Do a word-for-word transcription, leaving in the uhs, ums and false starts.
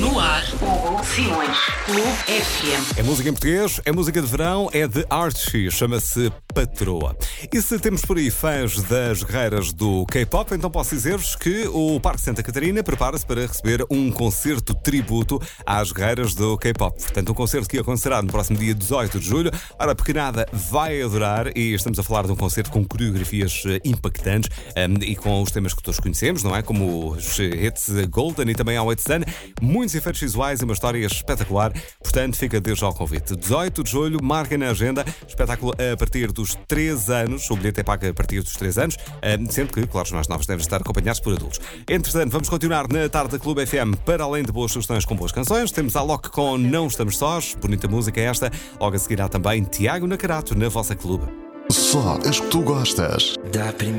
No ar, Hugo Simões, Clube F M. É música em português, é música de verão, é de Archie, chama-se Patroa. E se temos por aí fãs das guerreiras do K-pop, então posso dizer-vos que o Parque Santa Catarina prepara-se para receber um concerto tributo às guerreiras do K-pop. Portanto, um concerto que acontecerá no próximo dia dezoito de julho. Ora, a pequenada vai adorar e estamos a falar de um concerto com coreografias impactantes um, e com os temas que todos conhecemos, não é? Como os hits Golden e também Always Done. Muitos efeitos visuais e uma história espetacular. Portanto, fica desde já o convite. dezoito de julho, marquem na agenda. Espetáculo a partir dos três anos. O bilhete é pago a partir dos três anos, sendo que, claro, os mais novos devem estar acompanhados por adultos. Entretanto, vamos continuar na tarde da Clube F M. Para além de boas sugestões com boas canções, temos a Alok com Não Estamos Sós. Bonita música esta. Logo a seguir há também Tiago Nacarato na vossa clube. Só as que tu gostas.